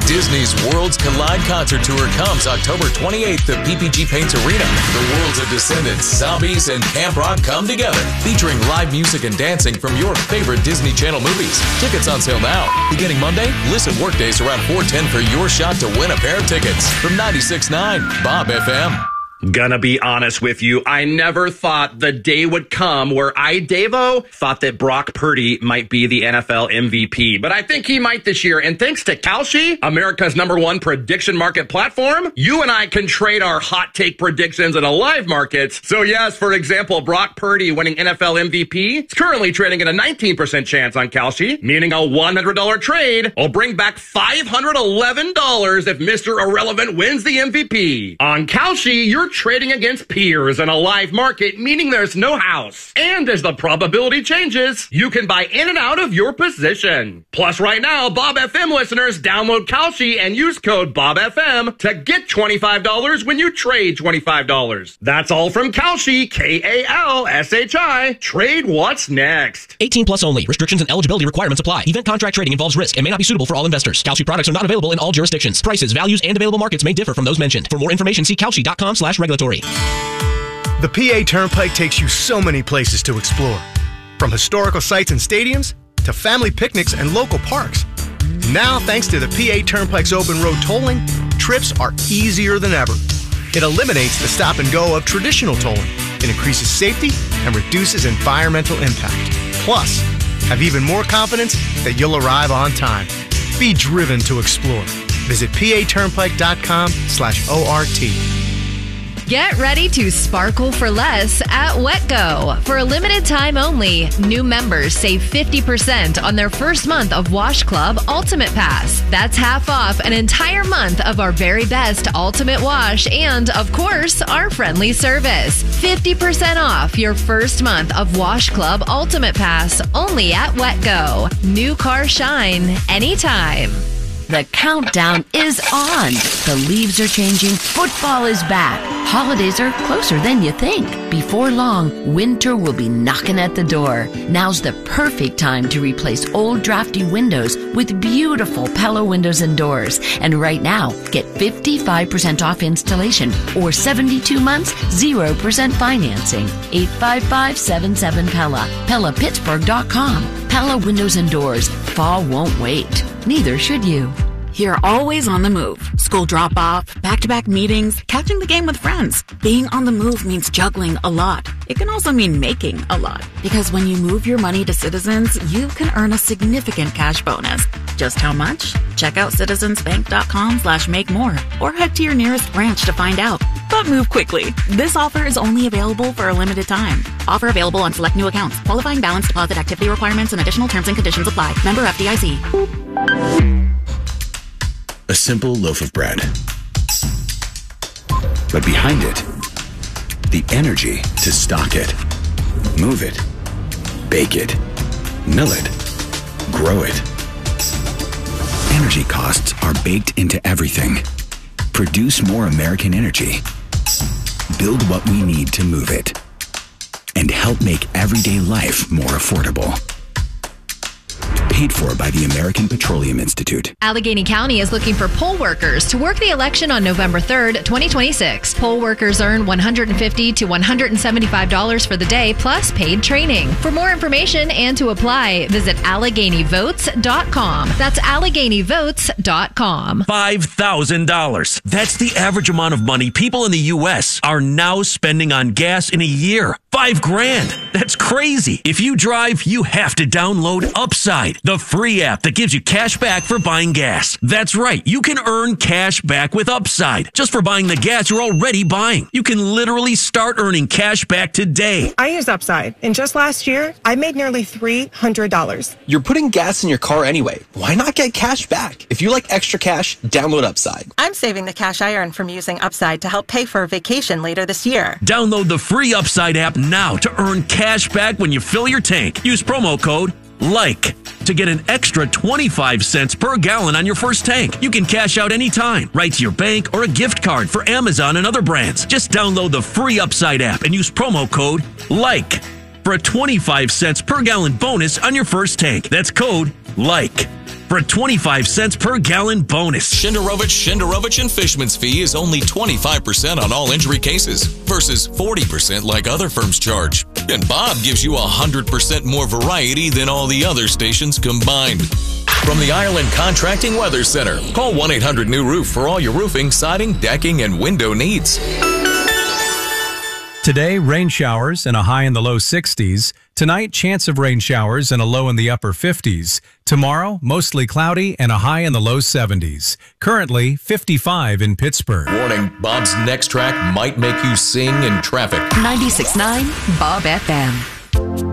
Disney's Worlds Collide Concert Tour comes October 28th at PPG Paints Arena. The worlds of Descendants, Zombies, and Camp Rock come together, featuring live music and dancing from your favorite Disney Channel movies. Tickets on sale now. Beginning Monday, listen workdays around 4:10 for your shot to win a pair of tickets. From 96.9 Bob FM. Gonna be honest with you, I never thought the day would come where I, Davo, thought that Brock Purdy might be the NFL MVP. But I think he might this year. And thanks to Kalshi, America's #1 prediction market platform, you and I can trade our hot take predictions in a live market. So yes, for example, Brock Purdy winning NFL MVP is currently trading at a 19% chance on Kalshi, meaning a $100 trade will bring back $511 if Mr. Irrelevant wins the MVP. On Kalshi, you're trading against peers in a live market, meaning there's no house. And as the probability changes, you can buy in and out of your position. Plus, right now, Bob FM listeners download Kalshi and use code BobFM to get $25 when you trade $25. That's all from Kalshi, Kalshi. Trade what's next. 18 plus only. Restrictions and eligibility requirements apply. Event contract trading involves risk and may not be suitable for all investors. Kalshi products are not available in all jurisdictions. Prices, values, and available markets may differ from those mentioned. For more information, see Kalshi.com/regulatory. The PA Turnpike takes you so many places to explore. From historical sites and stadiums to family picnics and local parks. Now, thanks to the PA Turnpike's open road tolling, trips are easier than ever. It eliminates the stop and go of traditional tolling. It increases safety and reduces environmental impact. Plus, have even more confidence that you'll arrive on time. Be driven to explore. Visit paturnpike.com/ORT. Get ready to sparkle for less at WetGo. For a limited time only, new members save 50% on their first month of Wash Club Ultimate Pass. That's half off an entire month of our very best Ultimate Wash and, of course, our friendly service. 50% off your first month of Wash Club Ultimate Pass only at WetGo. New car shine anytime. The countdown is on. The leaves are changing. Football is back. Holidays are closer than you think. Before long, winter will be knocking at the door. Now's the perfect time to replace old drafty windows with beautiful Pella windows and doors. And right now, get 55% off installation or 72 months, 0% financing. 855-77-PELLA. PellaPittsburgh.com. Pella Windows and Doors. Fall won't wait. Neither should you. You're always on the move. School drop-off, back-to-back meetings, catching the game with friends. Being on the move means juggling a lot. It can also mean making a lot. Because when you move your money to Citizens, you can earn a significant cash bonus. Just how much? Check out citizensbank.com/make-more or head to your nearest branch to find out. But move quickly. This offer is only available for a limited time. Offer available on select new accounts. Qualifying balance deposit activity requirements and additional terms and conditions apply. Member FDIC. A simple loaf of bread. But behind it, the energy to stock it, move it, bake it, mill it, grow it. Energy costs are baked into everything. Produce more American energy. Build what we need to move it. And help make everyday life more affordable. Paid for by the American Petroleum Institute. Allegheny County is looking for poll workers to work the election on November 3rd, 2026. Poll workers earn $150 to $175 for the day, plus paid training. For more information and to apply, visit AlleghenyVotes.com. That's AlleghenyVotes.com. $5,000. That's the average amount of money people in the U.S. are now spending on gas in a year. $5,000. That's crazy. If you drive, you have to download Upside, the free app that gives you cash back for buying gas. That's right. You can earn cash back with Upside just for buying the gas you're already buying. You can literally start earning cash back today. I use Upside, and just last year, I made nearly $300. You're putting gas in your car anyway. Why not get cash back? If you like extra cash, download Upside. I'm saving the cash I earn from using Upside to help pay for a vacation later this year. Download the free Upside app now to earn cash back when you fill your tank. Use promo code LIKE to get an extra 25 cents per gallon on your first tank. You can cash out anytime, right to your bank or a gift card for Amazon and other brands. Just download the free Upside app and use promo code LIKE for a 25 cents per gallon bonus on your first tank. That's code LIKE. for a 25 cents per gallon bonus. Shenderovich and Fishman's fee is only 25% on all injury cases versus 40% like other firms charge. And Bob gives you 100% more variety than all the other stations combined. From the Ireland Contracting Weather Center, call 1-800-NEW-ROOF for all your roofing, siding, decking, and window needs. Today, rain showers and a high in the low 60s. Tonight, chance of rain showers and a low in the upper 50s. Tomorrow, mostly cloudy and a high in the low 70s. Currently, 55 in Pittsburgh. Warning, Bob's next track might make you sing in traffic. 96.9 Bob FM.